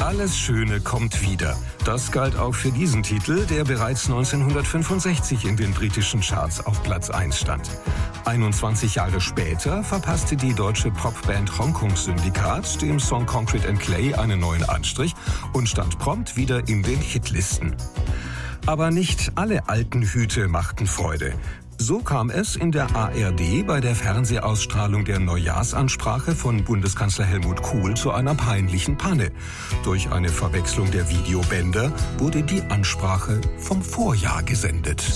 Alles Schöne kommt wieder. Das galt auch für diesen Titel, der bereits 1965 in den britischen Charts auf Platz 1 stand. 21 Jahre später verpasste die deutsche Popband Hongkong Syndikat dem Song Concrete & Clay einen neuen Anstrich und stand prompt wieder in den Hitlisten. Aber nicht alle alten Hüte machten Freude. So kam es in der ARD bei der Fernsehausstrahlung der Neujahrsansprache von Bundeskanzler Helmut Kohl zu einer peinlichen Panne. Durch eine Verwechslung der Videobänder wurde die Ansprache vom Vorjahr gesendet.